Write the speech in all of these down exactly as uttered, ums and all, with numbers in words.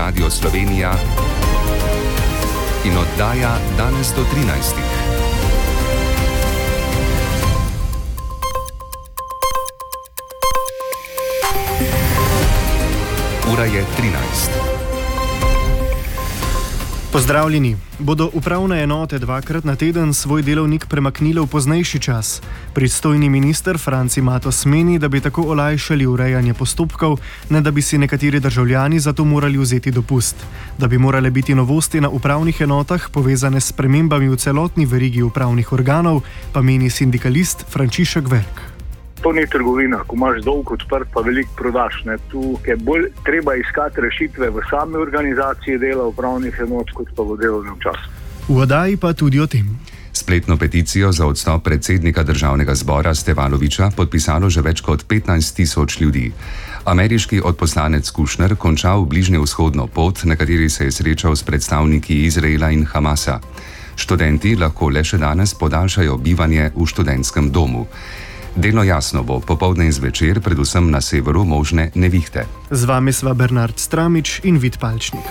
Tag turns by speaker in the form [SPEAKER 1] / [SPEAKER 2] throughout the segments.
[SPEAKER 1] Radio Slovenija in oddaja danes do trinajstih. Ura je trinajst.
[SPEAKER 2] Pozdravljeni. Bodo upravne enote dvakrat na teden svoj delovnik premaknile v poznejši čas? Pristojni minister Franci Matos meni, da bi tako olajšali urejanje postopkov, ne da bi si nekateri državljani zato morali vzeti dopust. Da bi morale biti novosti na upravnih enotah povezane s spremembami v celotni verigi upravnih organov, pa meni sindikalist Frančišek Verk.
[SPEAKER 3] To ni trgovina, ko imaš dolg odprt, pa veliko prodaš. Ne. Tu je bolj treba iskati rešitve v sami organizaciji dela upravnih enot, kot pa v delovnem času.
[SPEAKER 2] V oddaji pa tudi o tem.
[SPEAKER 1] Spletno peticijo za odstop predsednika Državnega zbora Stevanovića podpisalo že več kot petnajst tisoč ljudi. Ameriški odposlanec Kušner konča v bližnjevzhodno pot, na kateri se je srečal s predstavniki Izraela in Hamasa. Študenti lahko le še danes podaljšajo bivanje v študentskem domu. Delno jasno bo popoldne in zvečer, predvsem na severu, možne nevihte.
[SPEAKER 2] Z vami sva Bernard Stramič in Vid Palčnik.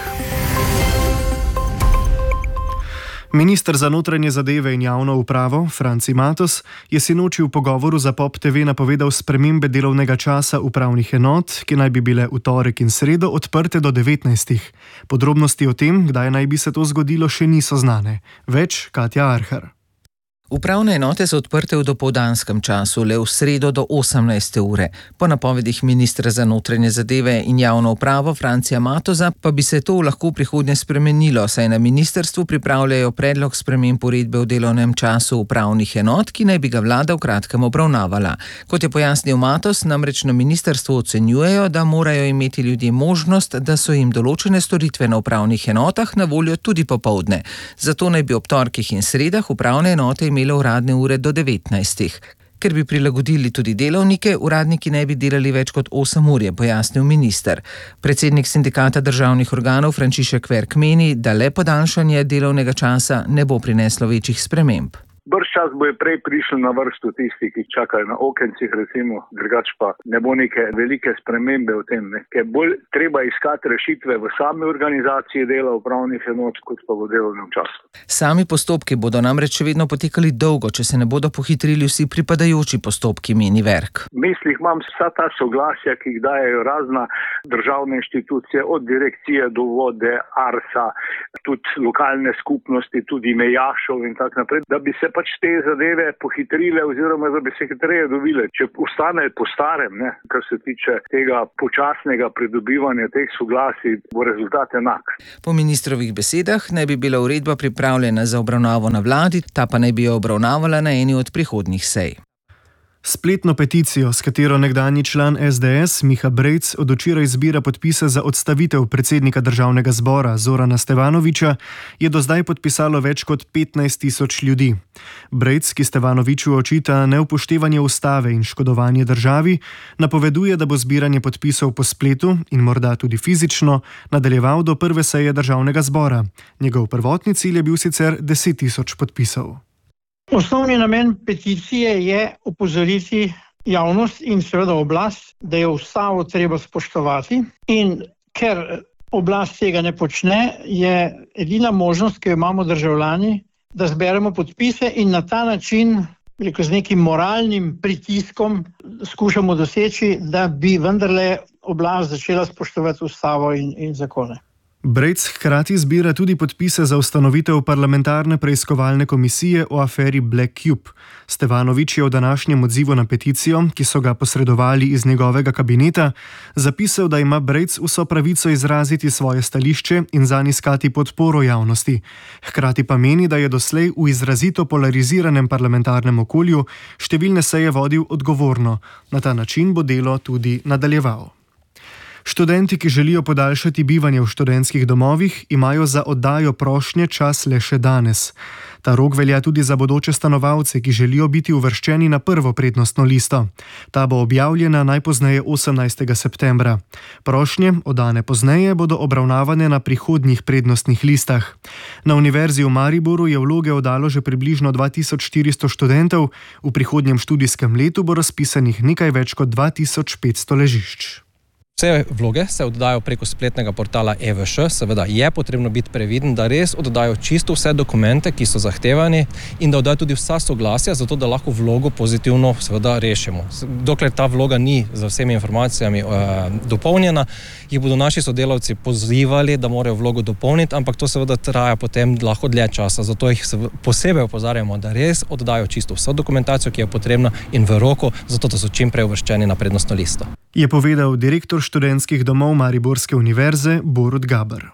[SPEAKER 2] Minister za notranje zadeve in javno upravo Franci Matos je sinoči v pogovoru za Pop T V napovedal spremembe delovnega časa upravnih enot, ki naj bi bile v torek in sredo odprte do devetnajstih. Podrobnosti o tem, kdaj naj bi se to zgodilo, še niso znane. Več Katja Arhar.
[SPEAKER 4] Upravne enote so odprte v dopoldanskem času, le v sredo do osemnajste ure. Po napovedih ministra za notranje zadeve in javno upravo Francija Matoza pa bi se to lahko v prihodnje spremenilo, saj na ministrstvu pripravljajo predlog sprememb uredbe o delovnem času upravnih enot, ki naj bi ga vlada v kratkem obravnavala. Kot je pojasnil Matoz, namreč na ministrstvu ocenjujejo, da morajo imeti ljudje možnost, da so jim določene storitve na upravnih enotah na voljo tudi popoldne. Zato naj bi ob torkih in sredah upravne enote imeli uradne ure do devetnajstih. Ker bi prilagodili tudi delovnike, uradniki ne bi delali več kot osem ur, je pojasnil minister. Predsednik sindikata državnih organov Frančišek Verk meni, da le podaljšanje delovnega časa ne bo prineslo večjih sprememb.
[SPEAKER 3] Brž čas bo je prej prišli na vrsto tisti, ki čakajo na okencih, recimo, drugač pa ne bo neke velike spremembe v tem, ne. Ker bolj treba iskati rešitve v sami organizaciji dela upravnih enot, kot pa v delovnem času.
[SPEAKER 4] Sami postopki bodo namreč še vedno potekali dolgo, če se ne bodo pohitrili vsi pripadajoči postopki, meni Verk.
[SPEAKER 3] V mislih imam vsa ta soglasja, ki jih dajejo razna državne inštitucije, od direkcije do vode, Arsa, tudi lokalne skupnosti, tudi mejašov in tak naprej, da bi se pač te zadeve pohitrile oziroma da bi se hitreje dobile. Če ostane po starem, ne, kar se tiče tega počasnega pridobivanja teh soglasij, bo rezultat enak.
[SPEAKER 4] Po ministrovih besedah naj bi bila uredba pripravljena za obravnavo na vladi, ta pa naj bi jo obravnavala na eni od prihodnjih sej.
[SPEAKER 2] Spletno peticijo, s katero nekdanji član S D S Miha Brejc od včeraj zbira podpise za odstavitev predsednika Državnega zbora Zorana Stevanovića, je do zdaj podpisalo več kot petnajst tisoč ljudi. Brejc, ki Stevanoviću očita neupoštevanje ustave in škodovanje državi, napoveduje, da bo zbiranje podpisov po spletu in morda tudi fizično nadaljeval do prve seje Državnega zbora. Njegov prvotni cilj je bil sicer deset tisoč podpisov.
[SPEAKER 5] Osnovni namen peticije je opozoriti javnost in seveda oblast, da je ustavo treba spoštovati, in ker oblast tega ne počne, je edina možnost, ki jo imamo državljani, da zberemo podpise in na ta način, rekel, z nekim moralnim pritiskom skušamo doseči, da bi vendarle oblast začela spoštovati ustavo in, in zakone.
[SPEAKER 2] Brejc hkrati zbira tudi podpise za ustanovitev parlamentarne preiskovalne komisije o aferi Black Cube. Stevanović je v današnjem odzivu na peticijo, ki so ga posredovali iz njegovega kabineta, zapisal, da ima Brejc vso pravico izraziti svoje stališče in zanj iskati podporo javnosti. Hkrati pa meni, da je doslej v izrazito polariziranem parlamentarnem okolju številne seje vodil odgovorno. Na ta način bo delo tudi nadaljeval. Študenti, ki želijo podaljšati bivanje v študentskih domovih, imajo za oddajo prošnje čas le še danes. Ta rok velja tudi za bodoče stanovalce, ki želijo biti uvrščeni na prvo prednostno listo. Ta bo objavljena najpozneje osemnajstega septembra. Prošnje, oddane pozneje, bodo obravnavane na prihodnjih prednostnih listah. Na Univerzi v Mariboru je vloge oddalo že približno dva tisoč štiristo študentov, v prihodnjem študijskem letu bo razpisanih nekaj več kot dva tisoč petsto ležišč.
[SPEAKER 6] Vse vloge se oddajo preko spletnega portala E V Š, seveda je potrebno biti previden, da res oddajo čisto vse dokumente, ki so zahtevani in da oddajo tudi vsa soglasja, zato da lahko vlogo pozitivno seveda rešimo. Dokler ta vloga ni z vsemi informacijami eh, dopolnjena, jih bodo naši sodelavci pozivali, da morajo vlogo dopolniti, ampak to seveda traja potem lahko dlje časa, zato jih posebej opozarjamo, da res oddajo čisto vso dokumentacijo, ki je potrebna in v roku, zato da so čim prej uvrščeni na prednostno listo.
[SPEAKER 2] Je povedal direktor študentskih domov Mariborske univerze Borut Gaber.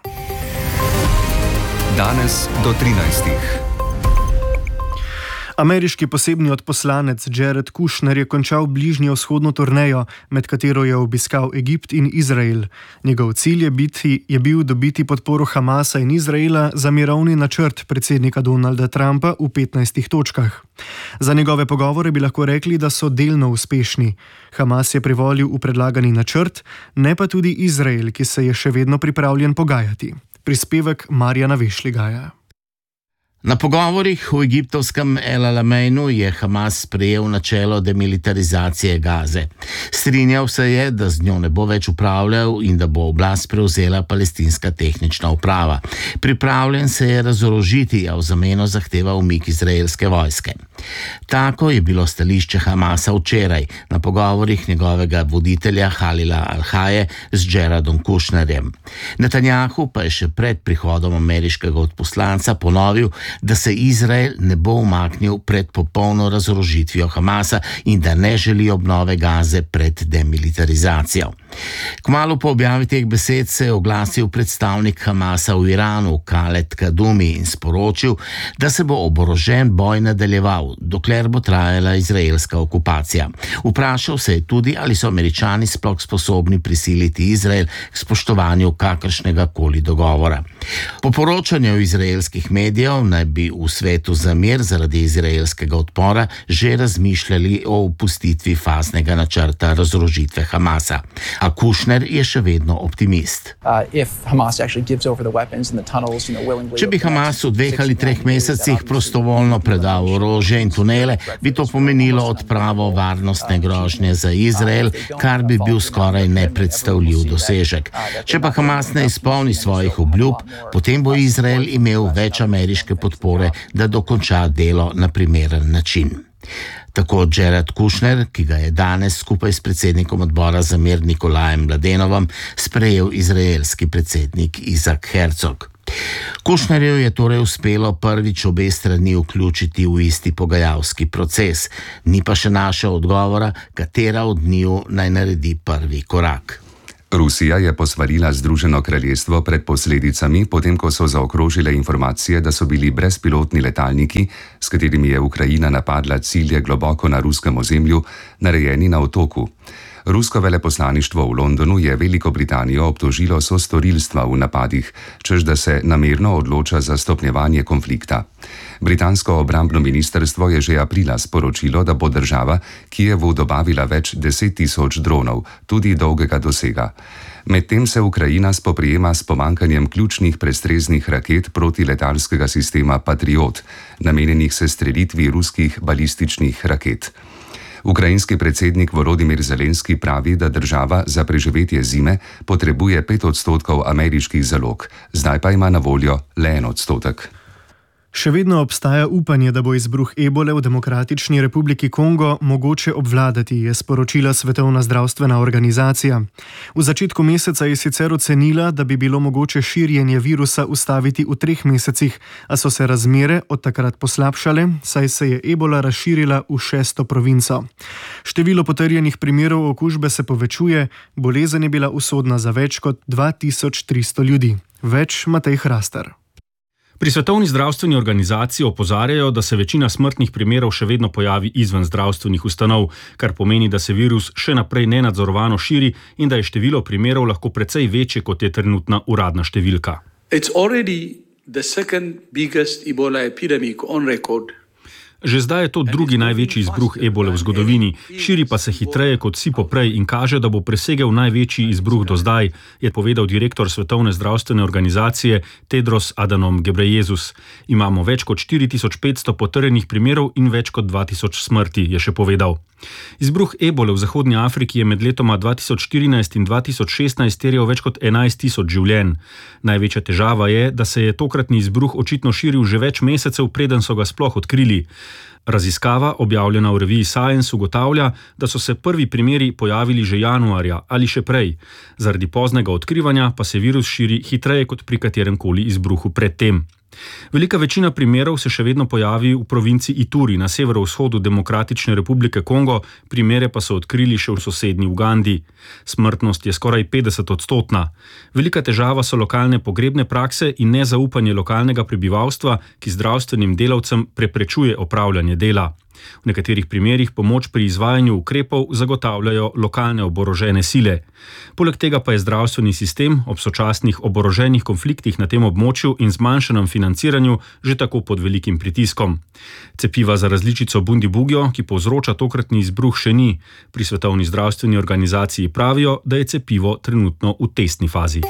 [SPEAKER 1] Danes do trinajstih.
[SPEAKER 2] Ameriški posebni odposlanec Jared Kushner je končal bližnjo vzhodno turnejo, med katero je obiskal Egipt in Izrael. Njegov cilj je, biti, je bil dobiti podporo Hamasa in Izraela za mirovni načrt predsednika Donalda Trumpa v petnajstih točkah. Za njegove pogovore bi lahko rekli, da so delno uspešni. Hamas je privolil v predlagani načrt, ne pa tudi Izrael, ki se je še vedno pripravljen pogajati. Prispevek Marjana Vešligaja.
[SPEAKER 7] Na pogovorih v egiptovskem El Alameinu je Hamas sprejel načelo demilitarizacije Gaze. Strinjal se je, da z njo ne bo več upravljal in da bo oblast prevzela palestinska tehnična uprava. Pripravljen se je razorožiti, a v zameno zahteva umik izraelske vojske. Tako je bilo stališče Hamasa včeraj na pogovorih njegovega voditelja Halila Al-Haje z Jaredom Kushnerjem. Netanjahu pa je še pred prihodom ameriškega odposlanca ponovil, da se Izrael ne bo umaknil pred popolno razorožitvijo Hamasa in da ne želi obnove Gaze pred demilitarizacijo. Kmalu po objavi teh besed se je oglasil predstavnik Hamasa v Iranu, Khaled Kadumi, in sporočil, da se bo oborožen boj nadaljeval, dokler bo trajala izraelska okupacija. Vprašal se je tudi, ali so Američani sploh sposobni prisiliti Izrael k spoštovanju kakršnega koli dogovora. Po poročanju izraelskih medijev naj bi v svetu za mir zaradi izraelskega odpora že razmišljali o opustitvi faznega načrta razorožitve Hamasa. A Kushner je še vedno optimist. Če bi Hamas v dveh ali treh mesecih prostovoljno predal orožje in tunele, bi to pomenilo odpravo varnostne grožnje za Izrael, kar bi bil skoraj nepredstavljiv dosežek. Če pa Hamas ne izpolni svojih obljub, potem bo Izrael imel več ameriške podpore, da dokonča delo na primeren način. Tako Jared Kushner, ki ga je danes skupaj s predsednikom odbora za mir Nikolajem Mladenovom sprejel izraelski predsednik Izak Herzog. Kushnerju je torej uspelo prvič obe strani vključiti v isti pogajalski proces, ni pa še našel odgovora, katera od njiju naj naredi prvi korak.
[SPEAKER 1] Rusija je posvarila Združeno kraljestvo pred posledicami, potem ko so zaokrožile informacije, da so bili brezpilotni letalniki, s katerimi je Ukrajina napadla cilje globoko na ruskem ozemlju, narejeni na otoku. Rusko veleposlaništvo v Londonu je Veliko Britanijo obtožilo sostorilstva v napadih, češ da se namerno odloča za stopnjevanje konflikta. Britansko obrambno ministrstvo je že aprila sporočilo, da bo država Kijevu dobavila več deset tisoč dronov, tudi dolgega dosega. Medtem se Ukrajina spoprijema s pomankanjem ključnih prestreznih raket protiletalskega sistema Patriot, namenjenih sestrelitvi ruskih balističnih raket. Ukrajinski predsednik Volodimir Zelenski pravi, da država za preživetje zime potrebuje pet odstotkov ameriških zalog, zdaj pa ima na voljo le en odstotek.
[SPEAKER 2] Še vedno obstaja upanje, da bo izbruh ebole v Demokratični republiki Kongo mogoče obvladati, je sporočila Svetovna zdravstvena organizacija. V začetku meseca je sicer ocenila, da bi bilo mogoče širjenje virusa ustaviti v treh mesecih, a so se razmere od takrat poslabšale, saj se je ebola razširila v šesto provinco. Število potrjenih primerov okužbe se povečuje, bolezen je bila usodna za več kot dva tisoč tristo ljudi. Več Matej Hrastar.
[SPEAKER 8] Pri Svetovni zdravstveni organizaciji opozarjajo, da se večina smrtnih primerov še vedno pojavi izven zdravstvenih ustanov, kar pomeni, da se virus še naprej nenadzorovano širi in da je število primerov lahko precej večje, kot je trenutna uradna številka.
[SPEAKER 9] It's already the second biggest Ebola epidemic on record.
[SPEAKER 8] Že zdaj je to drugi največji izbruh ebole v zgodovini, širi pa se hitreje kot vsi poprej in kaže, da bo presegel največji izbruh do zdaj, je povedal direktor Svetovne zdravstvene organizacije Tedros Adhanom Ghebreyesus. Imamo več kot štiri tisoč petsto potrjenih primerov in več kot dva tisoč smrti, je še povedal. Izbruh ebole v Zahodnji Afriki je med letoma dva tisoč štirinajst in dva tisoč šestnajst terjal več kot enajst tisoč življenj. Največja težava je, da se je tokratni izbruh očitno širil že več mesecev, preden so ga sploh odkrili. Raziskava, objavljena v reviji Science, ugotavlja, da so se prvi primeri pojavili že januarja ali še prej. Zaradi poznega odkrivanja pa se virus širi hitreje kot pri kateremkoli izbruhu predtem. Velika večina primerov se še vedno pojavi v provinci Ituri na severovzhodu Demokratične republike Kongo, primere pa so odkrili še v sosednji Ugandi. Smrtnost je skoraj petdeset odstotna. Velika težava so lokalne pogrebne prakse in nezaupanje lokalnega prebivalstva, ki zdravstvenim delavcem preprečuje opravljanje dela. V nekaterih primerih pomoč pri izvajanju ukrepov zagotavljajo lokalne oborožene sile. Poleg tega pa je zdravstveni sistem ob sočasnih oboroženih konfliktih na tem območju in zmanjšanem financiranju že tako pod velikim pritiskom. Cepiva za različico Bundibugyo, ki povzroča tokratni izbruh, še ni. Pri Svetovni zdravstveni organizaciji pravijo, da je cepivo trenutno v testni fazi.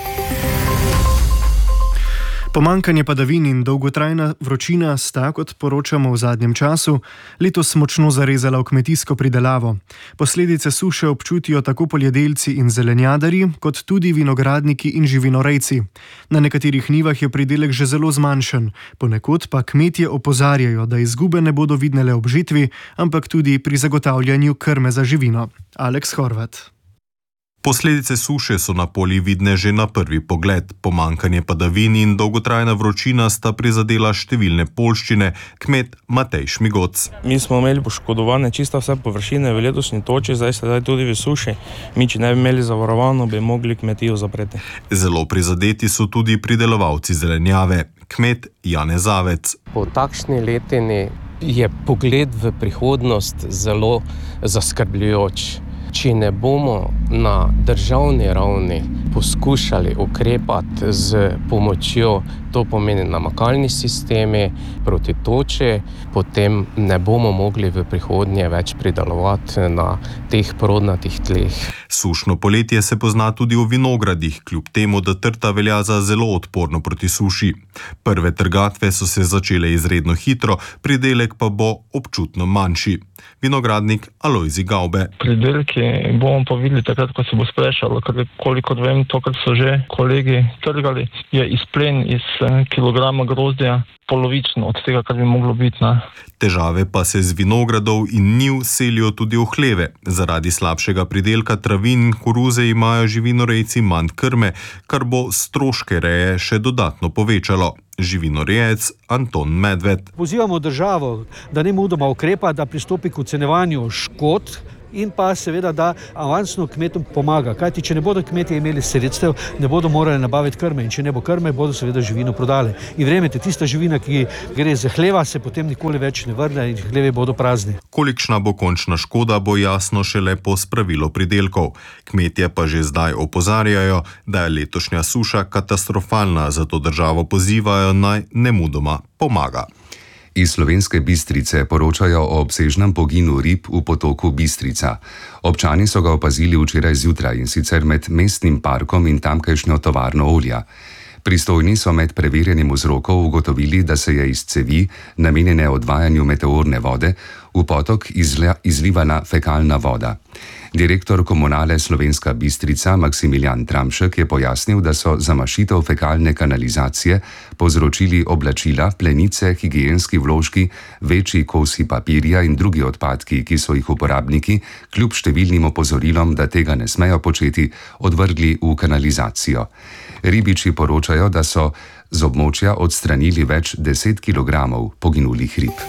[SPEAKER 2] Pomanjkanje padavin in dolgotrajna vročina sta, kot poročamo v zadnjem času, letos močno zarezala v kmetijsko pridelavo. Posledice suše občutijo tako poljedelci in zelenjadarji, kot tudi vinogradniki in živinorejci. Na nekaterih njivah je pridelek že zelo zmanjšan, ponekod pa kmetje opozarjajo, da izgube ne bodo vidne le ob žitvi, ampak tudi pri zagotavljanju krme za živino. Aleks Horvat.
[SPEAKER 10] Posledice suše so na polju vidne že na prvi pogled. Pomanjkanje padavin in dolgotrajna vročina sta prizadela številne poljščine, kmet Matej Šmigoc.
[SPEAKER 11] Mi smo imeli poškodovane čisto vse površine v letošnji toči, zdaj sedaj tudi v suši. Mi, če ne bi imeli zavarovano, bi mogli kmetijo zapreti.
[SPEAKER 10] Zelo prizadeti so tudi pridelovalci zelenjave, kmet Jane Zavec.
[SPEAKER 12] Po takšni letini je pogled v prihodnost zelo zaskrbljujoč. Če ne bomo na državni ravni poskušali ukrepati z pomočjo, to pomeni namakalni sistemi, proti toči, potem ne bomo mogli v prihodnje več pridelovati na teh porodnatih tleh.
[SPEAKER 10] Sušno poletje se pozna tudi v vinogradih, kljub temu, da trta velja za zelo odporno proti suši. Prve trgatve so se začele izredno hitro, pridelek pa bo občutno manjši. Vinogradnik Alojzi Gaube.
[SPEAKER 13] Pridelki bomo pa videli takrat, ko se bo sprešalo, ker kolikor vem, to, kar so že kolegi trgali, je izplen iz kilograma grozdja polovično od tega, kar bi moglo biti. Ne?
[SPEAKER 10] Težave pa se z vinogradov in njiv selijo tudi v hleve. Zaradi slabšega pridelka travin in koruze imajo živinorejci manj krme, kar bo stroške reje še dodatno povečalo. Živinorejec Anton Medved.
[SPEAKER 14] Pozivamo državo, da nemudoma ukrepa, da pristopi k ocenjevanju škod in pa seveda, da avansno kmetom pomaga. Kajti, če ne bodo kmetje imeli sredstev, ne bodo morali nabaviti krme in če ne bo krme, bodo seveda živino prodali. In verjemite, tista živina, ki gre za hleva, se potem nikoli več ne vrne in hlevi bodo prazni.
[SPEAKER 10] Kolikšna bo končna škoda, bo jasno šele po spravilu pridelkov. Kmetje pa že zdaj opozarjajo, da je letošnja suša katastrofalna, zato državo pozivajo, naj nemudoma pomaga.
[SPEAKER 1] Iz Slovenske Bistrice poročajo o obsežnem poginu rib v potoku Bistrica. Občani so ga opazili včeraj zjutraj, in sicer med mestnim parkom in tamkajšnjo tovarno olja. Pristojni so med preverjanjem vzrokov ugotovili, da se je iz cevi, namenjene odvajanju meteorne vode, v potok izla, izlivala fekalna voda. Direktor Komunale Slovenska Bistrica Maksimilijan Tramšek je pojasnil, da so zamašitev fekalne kanalizacije povzročili oblačila, plenice, higienski vložki, večji kosi papirja in drugi odpadki, ki so jih uporabniki, kljub številnim opozorilom, da tega ne smejo početi, odvrgli v kanalizacijo. Ribiči poročajo, da so z območja odstranili več deset kilogramov poginulih rib.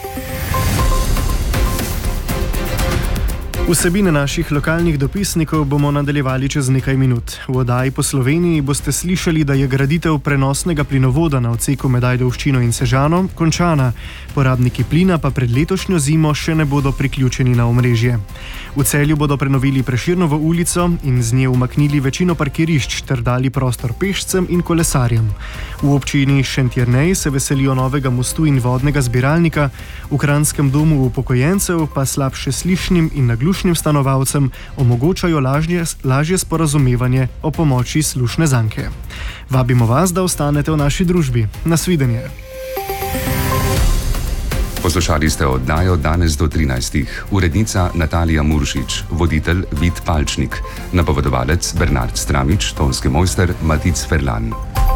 [SPEAKER 2] Vsebine naših lokalnih dopisnikov bomo nadaljevali čez nekaj minut. V oddaji po Sloveniji boste slišali, da je graditev prenosnega plinovoda na odseku med Ajdovščino in Sežano končana. Porabniki plina pa pred letošnjo zimo še ne bodo priključeni na omrežje. V Celju bodo prenovili Prešernovo ulico in z nje umaknili večino parkirišč ter dali prostor pešcem in kolesarjem. V občini Šentjernej se veselijo novega mostu in vodnega zbiralnika, v Kranjskem domu upokojencev pa slabše slišnim in naglušnim stanovalcem omogočajo lažje, lažje sporazumevanje o pomoči slušne zanke. Vabimo vas, da ostanete v naši družbi. Nasvidenje.
[SPEAKER 1] Poslušali ste oddajo Danes do trinajstih. Urednica Natalija Muršič, voditelj Vid Palčnik, napovedovalec Bernard Stramič, tonski mojster Matic Ferlan.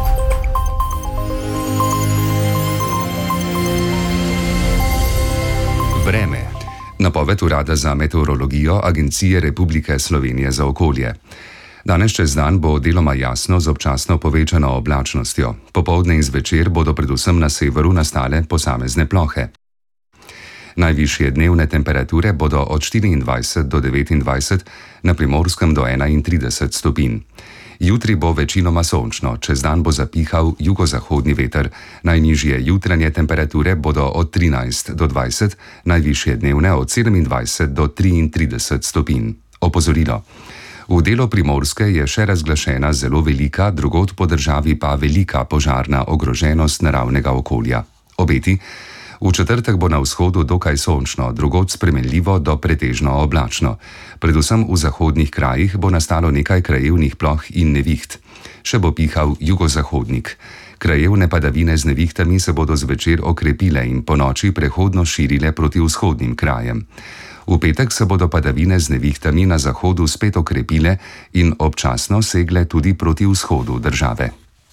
[SPEAKER 1] Vreme. Napoved Urada za meteorologijo Agencije Republike Slovenije za okolje. Danes čez dan bo deloma jasno z občasno povečano oblačnostjo. Popoldne in zvečer bodo predvsem na severu nastale posamezne plohe. Najvišje dnevne temperature bodo od štiriindvajset do devetindvajset, na Primorskem do enaintrideset stopinj. Jutri bo večinoma sončno, čez dan bo zapihal jugozahodni veter. Najnižje jutranje temperature bodo od trinajst do dvajset, najvišje dnevne od sedemindvajset do triintrideset stopinj. Opozorilo. V delu Primorske je še razglašena zelo velika, drugod po državi pa velika požarna ogroženost naravnega okolja. Obeti. V četrtek bo na vzhodu dokaj sončno, drugod spremenljivo do pretežno oblačno. Predvsem v zahodnih krajih bo nastalo nekaj krajevnih ploh in neviht. Še bo pihal jugozahodnik. Krajevne padavine z nevihtami se bodo zvečer okrepile in ponoči prehodno širile proti vzhodnim krajem. V petek se bodo padavine z nevihtami na zahodu spet okrepile in občasno segle tudi proti vzhodu države.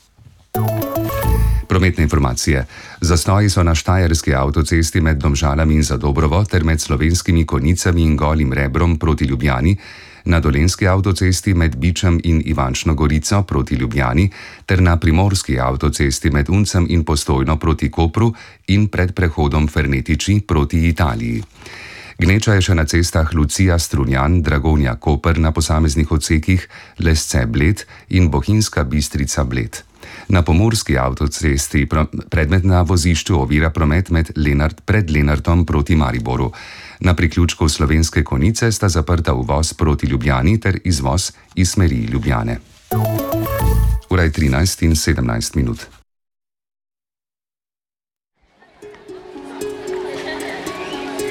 [SPEAKER 1] Prometne informacije. Zastoji so na štajerski avtocesti med Domžalami in Zadobrovo ter med Slovenskimi Konjicami in Golim Rebrom proti Ljubljani, na dolenjski avtocesti med Bičem in Ivančno Gorico proti Ljubljani ter na primorski avtocesti med Uncem in Postojno proti Kopru in pred prehodom Fernetiči proti Italiji. Gneča je še na cestah Lucija Strunjan, Dragonja Koper na posameznih odsekih, Lesce Bled in Bohinjska Bistrica Bled. Na pomurski avtocesti predmet na vozišču ovira promet med Lenart, pred Lenartom proti Mariboru. Na priključku Slovenske Konjice sta zaprta uvoz proti Ljubljani ter izvoz iz smeri Ljubljane. Ura je trinajst in sedemnajst minut.